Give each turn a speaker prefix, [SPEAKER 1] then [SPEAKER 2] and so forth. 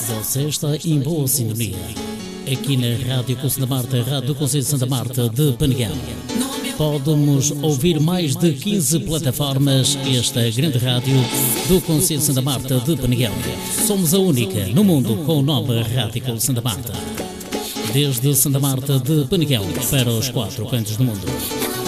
[SPEAKER 1] Você está em boa sintonia. Aqui na Rádio Conselho da Marta, Rádio do Conselho de Santa Marta de Penegal. Podemos ouvir mais de 15 plataformas. Esta grande rádio do Conselho de Santa Marta de Penegal. Somos a única no mundo com o nome Rádio Conselho de Santa Marta. Desde Santa Marta de Penegal para os 4 cantos do mundo.